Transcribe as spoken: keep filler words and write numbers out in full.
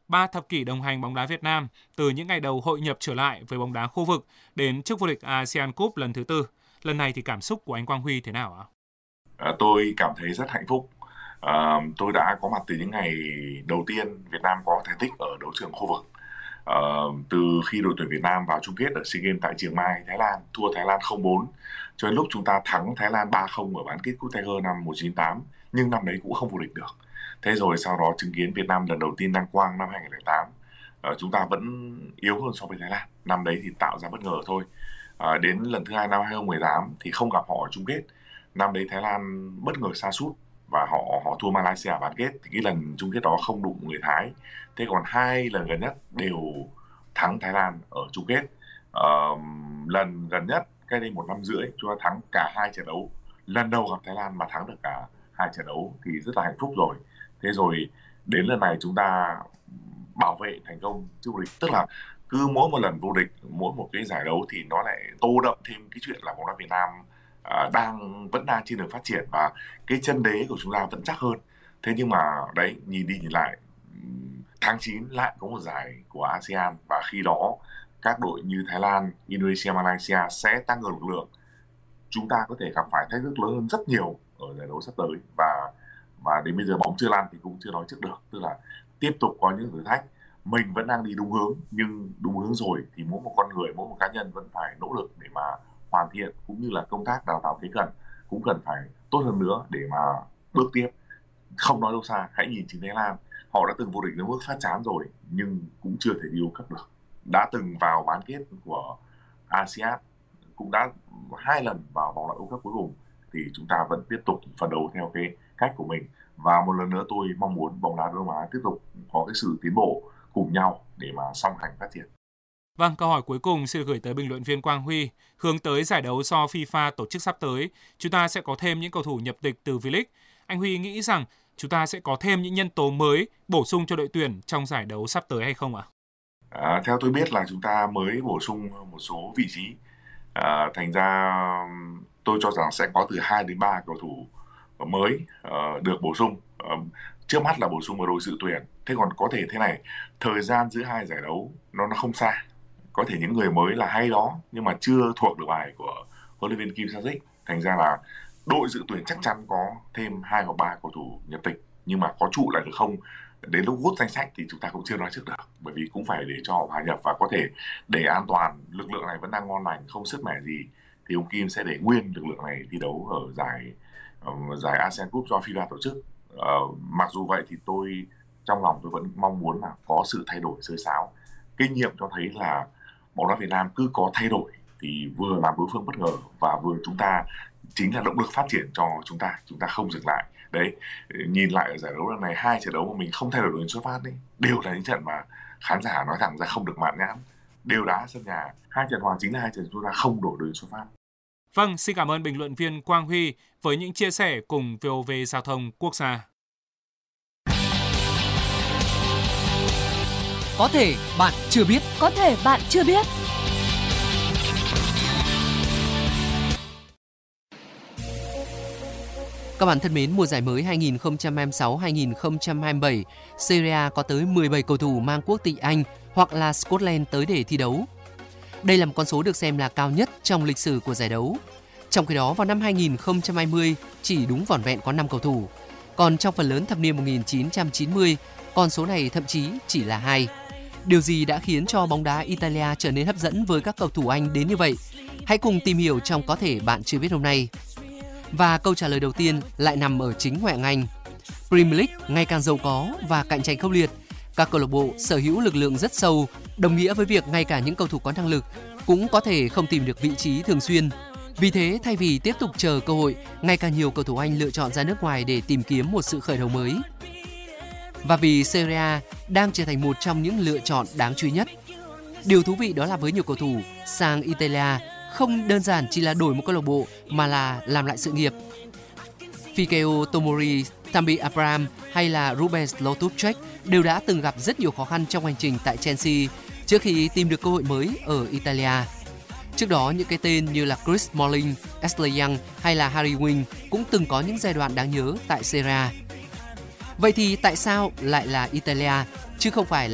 ba thập kỷ đồng hành bóng đá Việt Nam từ những ngày đầu hội nhập trở lại với bóng đá khu vực đến chức vô địch ASEAN Cup lần thứ tư. Lần này thì cảm xúc của anh Quang Huy thế nào ạ? À, tôi cảm thấy rất hạnh phúc. À, tôi đã có mặt từ những ngày đầu tiên Việt Nam có thành tích ở đấu trường khu vực. À, từ khi đội tuyển Việt Nam vào chung kết ở SEA Games tại Chiang Mai, Thái Lan, thua Thái Lan không bốn, cho đến lúc chúng ta thắng Thái Lan ba không ở bán kết Cúp Tiger năm một chín chín tám, nhưng năm đấy cũng không vô địch được. Thế rồi sau đó chứng kiến Việt Nam lần đầu tiên đăng quang năm hai không không tám, à, chúng ta vẫn yếu hơn so với Thái Lan. Năm đấy thì tạo ra bất ngờ thôi. À, đến lần thứ hai năm hai không một tám thì không gặp họ ở chung kết. Năm đấy Thái Lan bất ngờ sa sút và họ họ thua Malaysia ở bán kết, thì cái lần chung kết đó không đụng người Thái. Thế còn hai lần gần nhất đều thắng Thái Lan ở chung kết. Uh, lần gần nhất cách đây một năm rưỡi chúng ta thắng cả hai trận đấu. Lần đầu gặp Thái Lan mà thắng được cả hai trận đấu thì rất là hạnh phúc rồi. Thế rồi đến lần này chúng ta bảo vệ thành công chức vô địch, tức là cứ mỗi một lần vô địch, mỗi một cái giải đấu thì nó lại tô đậm thêm cái chuyện là bóng đá Việt Nam à, đang vẫn đang trên đường phát triển và cái chân đế của chúng ta vẫn chắc hơn. Thế nhưng mà đấy, nhìn đi nhìn lại, tháng chín lại có một giải của ASEAN và khi đó các đội như Thái Lan, Indonesia, Malaysia sẽ tăng cường lực lượng. Chúng ta có thể gặp phải thách thức lớn hơn rất nhiều ở giải đấu sắp tới, và và đến bây giờ bóng chưa lăn thì cũng chưa nói trước được, tức là tiếp tục có những thử thách. Mình vẫn đang đi đúng hướng, nhưng đúng hướng rồi thì mỗi một con người, mỗi một cá nhân vẫn phải nỗ lực để mà hoàn thiện, cũng như là công tác đào tạo kế cận cũng cần phải tốt hơn nữa để mà bước tiếp. Không nói đâu xa, hãy nhìn chính Thái Lan, họ đã từng vô địch đến mức phát chán rồi nhưng cũng chưa thể đi World Cup được. Đã từng vào bán kết của ASEAN, cũng đã hai lần vào vòng loại World Cup cuối cùng, thì chúng ta vẫn tiếp tục phấn đấu theo cái cách của mình. Và một lần nữa tôi mong muốn bóng đá Đông Nam Á tiếp tục có cái sự tiến bộ cùng nhau để mà song hành phát triển. Vâng, câu hỏi cuối cùng xin được gửi tới bình luận viên Quang Huy. Hướng tới giải đấu do FIFA tổ chức sắp tới, chúng ta sẽ có thêm những cầu thủ nhập tịch từ V-League. Anh Huy nghĩ rằng chúng ta sẽ có thêm những nhân tố mới bổ sung cho đội tuyển trong giải đấu sắp tới hay không ạ? À, theo tôi biết là chúng ta mới bổ sung một số vị trí. À, thành ra tôi cho rằng sẽ có từ hai đến ba cầu thủ mới uh, được bổ sung. Uh, trước mắt là bổ sung vào đội dự tuyển. Thế còn có thể thế này, thời gian giữa hai giải đấu nó nó không xa. Có thể những người mới là hay đó nhưng mà chưa thuộc được bài của huấn luyện viên Kim Sa-sik. Thành ra là đội dự tuyển chắc chắn có thêm hai hoặc ba cầu thủ nhập tịch, nhưng mà có trụ lại được không, đến lúc rút danh sách thì chúng ta cũng chưa nói trước được, bởi vì cũng phải để cho họ hòa nhập. Và có thể để an toàn, lực lượng này vẫn đang ngon lành, không sứt mẻ gì, thì ông Kim sẽ để nguyên lực lượng này thi đấu ở giải uh, giải ASEAN Cup do FIFA tổ chức. Uh, mặc dù vậy thì tôi trong lòng tôi vẫn mong muốn là có sự thay đổi xới xáo. Kinh nghiệm cho thấy là bóng đá Việt Nam cứ có thay đổi thì vừa làm đối phương bất ngờ và vừa chúng ta chính là động lực phát triển cho chúng ta, chúng ta không dừng lại. Đấy, nhìn lại ở giải đấu lần này, hai trận đấu mà mình không thay đổi đội hình xuất phát đấy đều là những trận mà khán giả nói thẳng ra không được mãn nhãn, đều đá sân nhà. Hai trận hòa chính là hai trận chúng ta không đổi đội hình xuất phát. Vâng, xin cảm ơn bình luận viên Quang Huy với những chia sẻ cùng vê o vê Giao thông Quốc gia. Có thể bạn chưa biết. Có thể bạn chưa biết. Các bạn thân mến, mùa giải mới hai nghìn không trăm hai mươi sáu hai nghìn không trăm hai mươi bảy, Serie A có tới mười bảy cầu thủ mang quốc tịch Anh hoặc là Scotland tới để thi đấu. Đây là một con số được xem là cao nhất trong lịch sử của giải đấu. Trong khi đó, vào năm hai nghìn không trăm hai mươi chỉ đúng vỏn vẹn có năm cầu thủ. Còn trong phần lớn thập niên một nghìn chín trăm chín mươi, con số này thậm chí chỉ là hai. Điều gì đã khiến cho bóng đá Italia trở nên hấp dẫn với các cầu thủ Anh đến như vậy? Hãy cùng tìm hiểu trong Có thể bạn chưa biết hôm nay. Và câu trả lời đầu tiên lại nằm ở chính ngoại hạng Anh. Premier League ngày càng giàu có và cạnh tranh khốc liệt. Các câu lạc bộ sở hữu lực lượng rất sâu, đồng nghĩa với việc ngay cả những cầu thủ có năng lực cũng có thể không tìm được vị trí thường xuyên. Vì thế, thay vì tiếp tục chờ cơ hội, ngày càng nhiều cầu thủ Anh lựa chọn ra nước ngoài để tìm kiếm một sự khởi đầu mới. Và vì Serie A đang trở thành một trong những lựa chọn đáng chú ý nhất. Điều thú vị đó là với nhiều cầu thủ sang Italia không đơn giản chỉ là đổi một câu lạc bộ mà là làm lại sự nghiệp. Fikayo Tomori, Tammy Abraham hay là Rubens Loftus-Cheek đều đã từng gặp rất nhiều khó khăn trong hành trình tại Chelsea trước khi tìm được cơ hội mới ở Italia. Trước đó, những cái tên như là Chris Smalling, Ashley Young hay là Harry Winks cũng từng có những giai đoạn đáng nhớ tại Serie A. Vậy thì tại sao lại là Italia chứ không phải là